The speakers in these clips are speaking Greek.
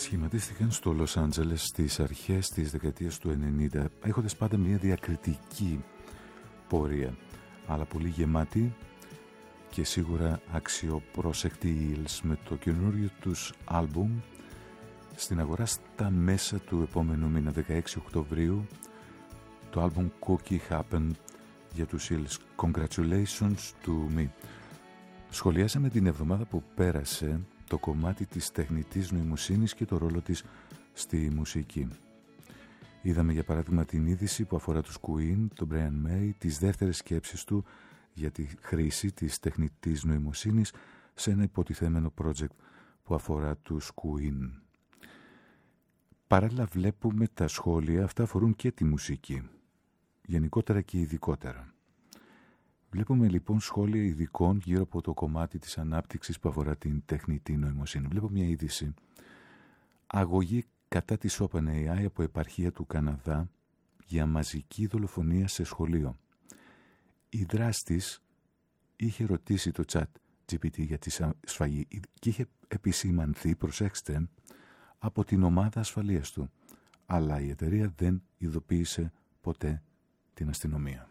Σχηματίστηκαν στο Λος Άντζελες στις αρχές της δεκαετίας του 90, έχοντας πάντα μια διακριτική πορεία, αλλά πολύ γεμάτη και σίγουρα αξιοπρόσεκτη Hills, με το καινούριο τους άλμπουμ στην αγορά στα μέσα του επόμενου μήνα, 16 Οκτωβρίου, το άλμπουμ Cookie Happen για τους Hills. Congratulations to me. Σχολιάσαμε την εβδομάδα που πέρασε το κομμάτι της τεχνητής νοημοσύνης και το ρόλο της στη μουσική. Είδαμε για παράδειγμα την είδηση που αφορά τους Queen, τον Brian May, τις δεύτερες σκέψεις του για τη χρήση της τεχνητής νοημοσύνης σε ένα υποτιθέμενο project που αφορά τους Queen. Παράλληλα βλέπουμε τα σχόλια, αυτά αφορούν και τη μουσική, γενικότερα και ειδικότερα. Βλέπουμε λοιπόν σχόλια ειδικών γύρω από το κομμάτι της ανάπτυξης που αφορά την τεχνητή νοημοσύνη. Βλέπω μια είδηση. Αγωγή κατά της OpenAI από επαρχία του Καναδά για μαζική δολοφονία σε σχολείο. Η δράστης είχε ρωτήσει το chat GPT για τη σφαγή και είχε επισημανθεί, προσέξτε, από την ομάδα ασφαλείας του. Αλλά η εταιρεία δεν ειδοποίησε ποτέ την αστυνομία.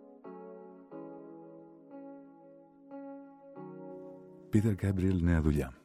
Πίτερ Γκάμπριελ, νέα δουλειά.